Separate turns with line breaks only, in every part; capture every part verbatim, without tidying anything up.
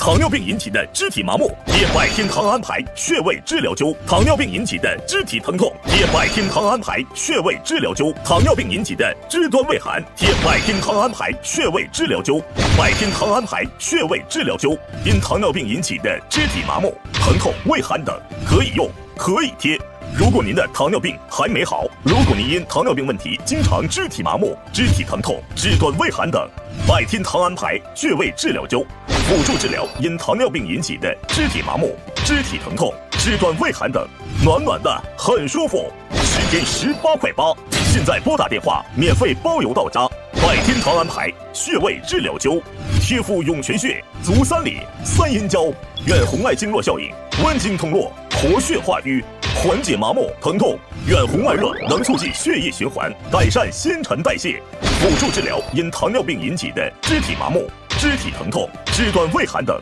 糖尿病引起的肢体麻木，贴百天糖安牌穴位治疗灸；糖尿病引起的肢体疼痛，贴百天糖安牌穴位治疗灸；糖尿病引起的肢端畏寒，贴百天糖安牌穴位治疗灸。百天糖安牌穴位治疗灸，因糖尿病引起的肢体麻木、疼痛、畏寒等，可以用，可以贴。如果您的糖尿病还没好，如果您因糖尿病问题经常肢体麻木、肢体疼痛、肢端畏寒等，百天糖安牌穴位治疗灸，辅助治疗因糖尿病引起的肢体麻木、肢体疼痛、肢端畏寒等，暖暖的很舒服，十天十八块八。现在拨打电话，免费包邮到家。百天糖安牌穴位治疗灸，贴敷涌泉穴、足三里、三阴交，远红外经络效应，温经通络，活血化瘀，缓解麻木疼痛，远红外热能促进血液循环，改善新陈代谢，辅助治疗因糖尿病引起的肢体麻木、肢体疼痛、肢端畏寒等。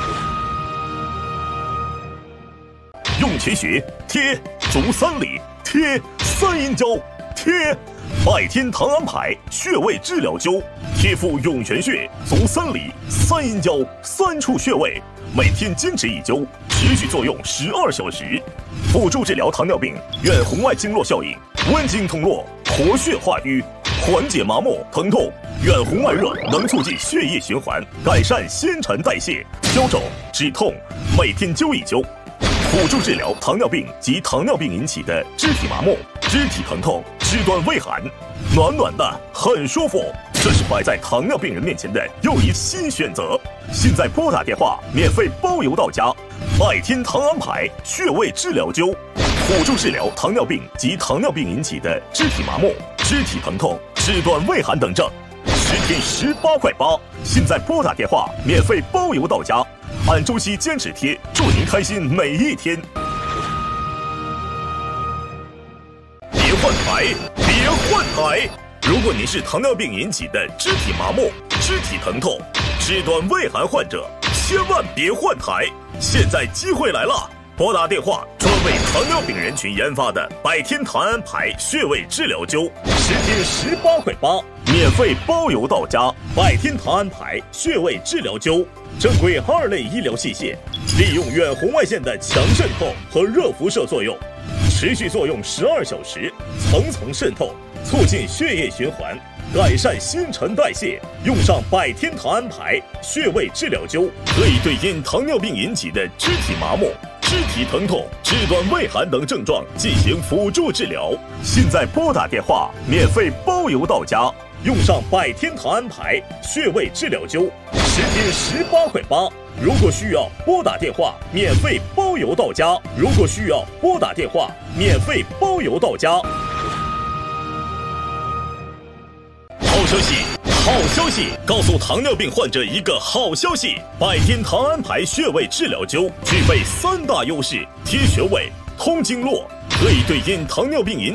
涌泉穴贴，足三里贴，三阴交贴，百天糖安牌穴位治疗灸，贴敷涌泉穴、足三里、三阴交三处穴位，每天坚持一灸，持续作用十二小时，辅助治疗糖尿病远红外经络效应，温经通络，活血化瘀，缓解麻木疼痛，远红外热能促进血液循环，改善新陈代谢，消肿止痛，每天灸一灸，辅助治疗糖尿病及糖尿病引起的肢体麻木、肢体疼痛、肢端畏寒，暖暖的很舒服。这是摆在糖尿病人面前的又一新选择。现在拨打电话，免费包邮到家。百天糖安牌穴位治疗灸，辅助治疗糖尿病及糖尿病引起的肢体麻木、肢体疼痛、肢端畏寒等症，十天十八块八。现在拨打电话，免费包邮到家。按周期坚持贴，祝您开心每一天。别换台，别换台！如果您是糖尿病引起的肢体麻木、肢体疼痛、肢端畏寒患者，千万别换台！现在机会来了，拨打电话，专为糖尿病人群研发的百天糖安牌穴位治疗灸，十天十八块八，免费包邮到家。百天糖安牌穴位治疗灸，正规二类医疗器械，利用远红外线的强渗透和热辐射作用，持续作用十二小时，层层渗透，促进血液循环，改善新陈代谢。用上百天糖安牌穴位治疗灸，可以对因糖尿病引起的肢体麻木、肢体疼痛、肢端畏寒等症状进行辅助治疗。现在拨打电话，免费包邮到家。用上百天糖安牌穴位治疗灸，十天十八块八。如果需要拨打电话，免费包邮到家。如果需要拨打电话，免费包邮到家。好消息，好消息！告诉糖尿病患者一个好消息：百天糖安牌穴位治疗灸具备三大优势：贴穴位、通经络，可以对因糖尿病引